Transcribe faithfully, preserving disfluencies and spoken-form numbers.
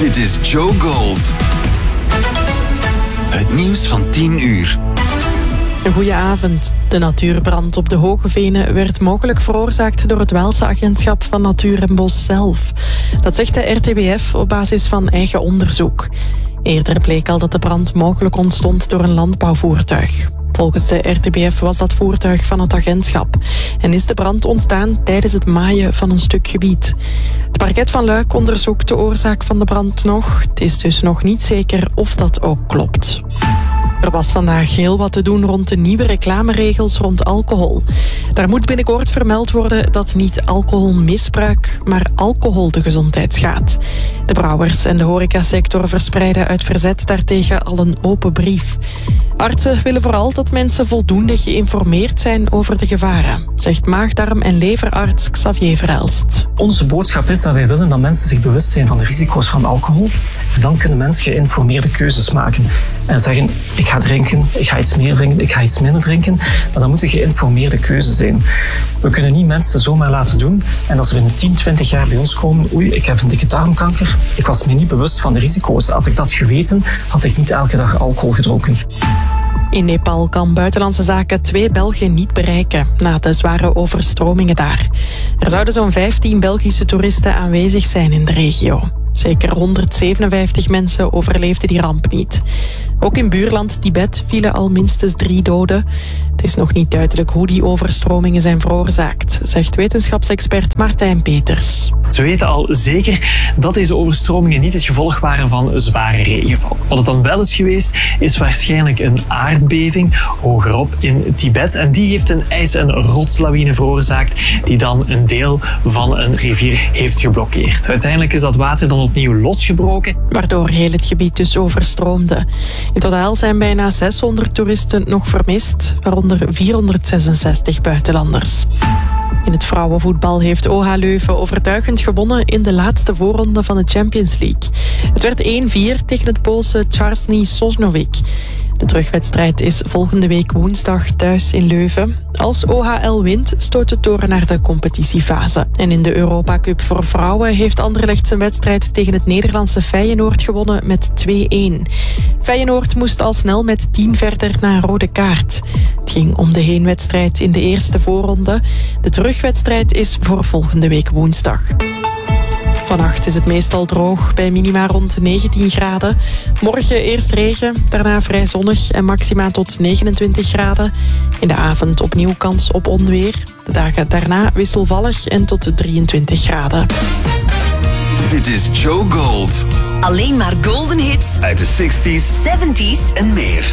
Dit is Joe Gold. Het nieuws van tien uur. Een goeie avond. De natuurbrand op de Hoge Venen werd mogelijk veroorzaakt door het Waalse agentschap van Natuur en Bos zelf. Dat zegt de R T B F op basis van eigen onderzoek. Eerder bleek al dat de brand mogelijk ontstond door een landbouwvoertuig. Volgens de R T B F was dat voertuig van het agentschap en is de brand ontstaan tijdens het maaien van een stuk gebied. Het parket van Luik onderzoekt de oorzaak van de brand nog. Het is dus nog niet zeker of dat ook klopt. Er was vandaag heel wat te doen rond de nieuwe reclameregels rond alcohol. Daar moet binnenkort vermeld worden dat niet alcoholmisbruik, maar alcohol de gezondheid schaadt. De brouwers en de horecasector verspreiden uit verzet daartegen al een open brief. Artsen willen vooral dat mensen voldoende geïnformeerd zijn over de gevaren, zegt maagdarm- en leverarts Xavier Verelst. Onze boodschap is dat wij willen dat mensen zich bewust zijn van de risico's van alcohol. En dan kunnen mensen geïnformeerde keuzes maken. En zeggen, ik ga drinken, ik ga iets meer drinken, ik ga iets minder drinken. Maar dat moet een geïnformeerde keuze zijn. We kunnen niet mensen zomaar laten doen. En als ze binnen tien, twintig jaar bij ons komen, oei, ik heb een dikke darmkanker. Ik was me niet bewust van de risico's. Had ik dat geweten, had ik niet elke dag alcohol gedronken. In Nepal kan Buitenlandse Zaken twee Belgen niet bereiken na de zware overstromingen daar. Er zouden zo'n vijftien Belgische toeristen aanwezig zijn in de regio. Zeker honderdzevenenvijftig mensen overleefden die ramp niet. Ook in buurland Tibet vielen al minstens drie doden. Het is nog niet duidelijk hoe die overstromingen zijn veroorzaakt, zegt wetenschapsexpert Martijn Peters. Ze weten al zeker dat deze overstromingen niet het gevolg waren van zware regenval. Wat het dan wel is geweest, is waarschijnlijk een aardbeving hogerop in Tibet. En die heeft een ijs- en rotslawine veroorzaakt die dan een deel van een rivier heeft geblokkeerd. Uiteindelijk is dat water dan opnieuw losgebroken. Waardoor heel het gebied dus overstroomde. In totaal zijn bijna zeshonderd toeristen nog vermist, waaronder vierhonderdzesenzestig buitenlanders. In het vrouwenvoetbal heeft O H Leuven overtuigend gewonnen in de laatste voorronde van de Champions League. Het werd één vier tegen het Poolse Czarny Sosnowiec. De terugwedstrijd is volgende week woensdag thuis in Leuven. Als O H L wint, stoot het door naar de competitiefase. En in de Europa Cup voor vrouwen heeft Anderlecht zijn wedstrijd tegen het Nederlandse Feyenoord gewonnen met twee-één. Feyenoord moest al snel met tien verder na een rode kaart. Het ging om de heenwedstrijd in de eerste voorronde. De terugwedstrijd is voor volgende week woensdag. Vannacht is het meestal droog, bij minima rond negentien graden. Morgen eerst regen, daarna vrij zonnig en maxima tot negenentwintig graden. In de avond opnieuw kans op onweer. De dagen daarna wisselvallig en tot drieëntwintig graden. Dit is Joe Gold. Alleen maar golden hits Uit de zestig's zeventig's en meer.